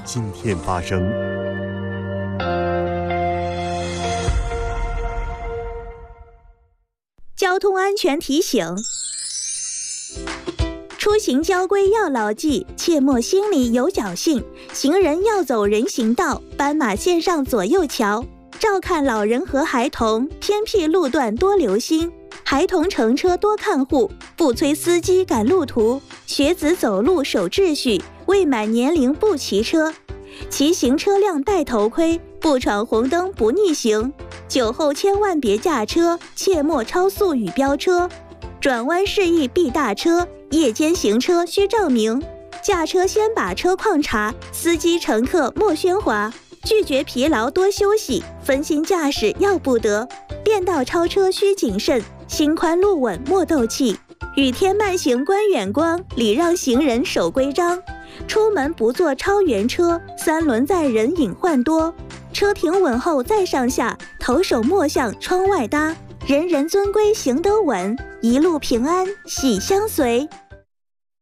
今天发生。 交通安全提醒：出行交规要牢记，切莫心里有侥幸。行人要走人行道，斑马线上左右瞧。照看老人和孩童，偏僻路段多留心。孩童乘车多看护，不催司机赶路途。学子走路守秩序，未满年龄不骑车。骑行车辆戴头盔，不闯红灯不逆行。酒后千万别驾车，切莫超速与飙车。转弯示意避大车，夜间行车需照明。驾车先把车况查，司机乘客莫喧哗。拒绝疲劳多休息，分心驾驶要不得。变道超车需谨慎，心宽路稳莫斗气。雨天慢行观远光，礼让行人守规章。出门不坐超员车，三轮载人隐患多。车停稳后再上下，头手莫向窗外搭。人人遵规行得稳，一路平安喜相随。